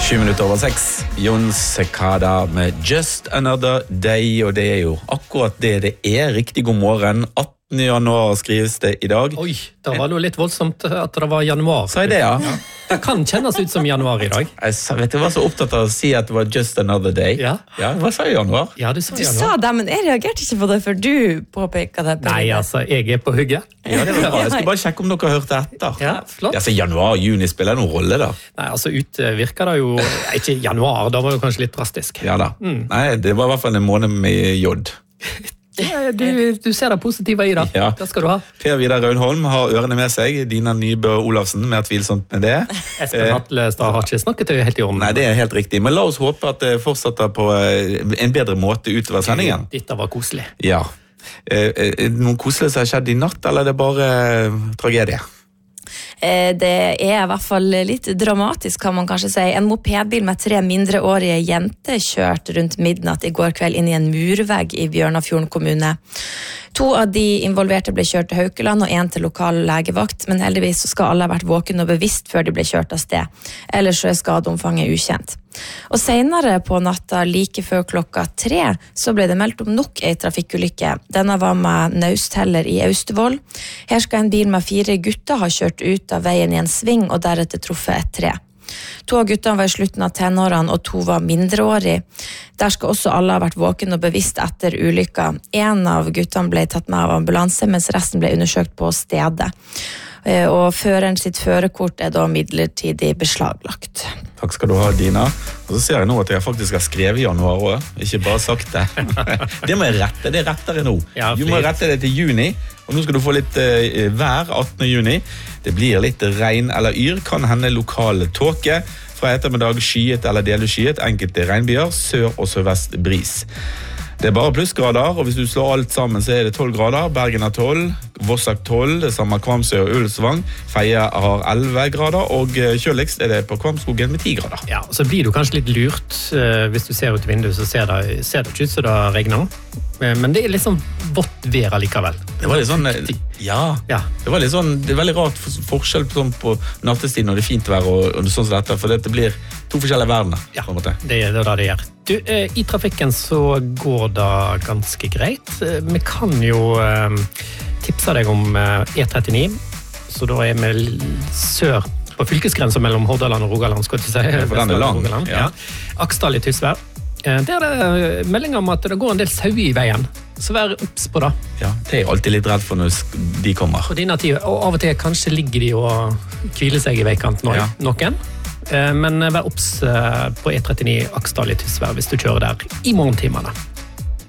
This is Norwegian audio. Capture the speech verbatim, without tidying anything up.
Sju minutter over seks. Jon Sekada med Just Another Day, og det er jo akkurat det det er. Riktig god morgen. attende januar skrives det i dag. Oi, det var jo litt voldsomt at det var januar. Så er det, ja. ja. Det kan kjennes ut som januar i dag. Jeg sa- vet du, jeg var så opptatt av å si at det var Just Another Day. Ja. Ja, hva sa jeg i januar? Ja, du sa Du januar. sa det, men jeg reagerte ikke på det før du påpekte det. Nei, altså, jeg er på hugget. Ja, det var bra. Jeg skulle bare sjekke om dere hørte etter. Ja, flott. Ja, så januar, juni spiller noen rolle da. Nei, altså, ute virker det jo... Ikke januar, da var det jo kanskje litt drastisk. Ja da. Nei, det var i hvert fall en måned med jod. Ja, du, du ser det positive i det. Ja. Det skal du ha. Per Vidar Raunholm har ørene med seg. Dina Nybø Olafsen, mer tvilsomt med det. Espen Hatlestad har ikke snakket til helt i orden. Nei, det er helt riktig. Men la oss håpe at det fortsetter på eh, en bedre måte utover sendingen. Dette var koselig. Ja. Eh, eh, Noen koselig som har skjedd i natt, eller er det bare eh, tragedie? Eh, Det er i hvert fall litt dramatisk, kan man kanskje si. En mopedbil med tre mindreårige jenter kjørte rundt midnatt i går kveld inn i en murvegg i Bjørnafjorden kommune. To av de involverte ble kjørt til Haukeland og en til lokal legevakt, men heldigvis så skal alle ha vært våken og bevisst før de ble kjørt av sted. Ellers så er skadeomfanget ukjent. Og senere på natta, like før klokka tre, så ble det meldt om nok en trafikkulykke. Denne var med Nausteller i Austevoll. Her skal en bil med fire gutter ha kjørt ut av veien i en sving og deretter truffet et tre. To av guttene var i slutten av tenårene, og to var mindreårige. Der skal også alle ha vært våken og bevisst etter ulykka. En av guttene ble tatt med av ambulanse, mens resten ble undersøkt på stedet. Eh, Og føreren sitt førerkort er da midlertidig beslaglagt. Takk skal du ha, Dina. Og så ser jeg nå at jeg faktisk har skrevet i januar også, ikke bare sagt det. Det må jeg rette, det er rettere nå. Ja, Du må fint. rette det til juni, og nå skal du få litt eh, vær attende juni. Det blir litt regn eller yr, kan hende lokale tåke. Fra ettermiddag skyet eller delvis skyet, enkelte regnbyer, sør og sørvest bris. Det er bare plussgrader, og hvis du slår alt sammen så er det tolv grader. Bergen har tolv, Vossak tolv, det samme Kvamsøy og Ulsvang. Feie har elleve grader, og eh, kjøligst er det på Kvamskogen med ti grader. Ja, så blir du kanskje litt lurt. eh, Hvis du ser ut i vinduet, så ser det, ser det ikke ut som det regner. Eh, Men det er liksom vått vær likevel. Det var litt sånn, eh, ja, Ja. det var litt sånn, det er veldig rart for- forskjell på, sånn på nattestid når det er fint vær og, og sånn som dette, for det blir to forskjellige verdener, Ja, på en måte. det er det det gjør. Du, eh, I trafikken så går det ganske greit. Eh, Vi kan jo eh, tipse deg om eh, E trettini, så da er vi l- sør på fylkesgrensen mellom Hordaland og Rogaland, skal jeg ikke si. for den er Vestland og lang, Rogaland, ja. ja. Aksdal i Tysvær. Eh, Der er det melding om at det går en del sauer i veien, så vær obs på det. Ja, det er jeg alltid litt redd for når sk- de kommer. På dine tid, og av og til kanskje ligger de og hviler seg i veikanten også, Ja. noen. Eh, Men vær obs eh, på E trettini Aksdal i Tysvær hvis du kjører der i morgentimene.